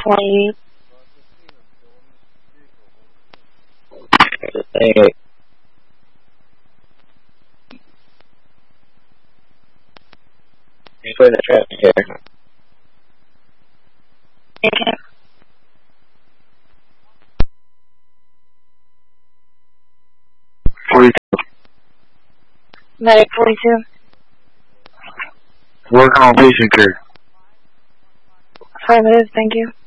20. Hey. Put the trap here. Okay. Medic 42. Working on patient care. Affirmative, thank you.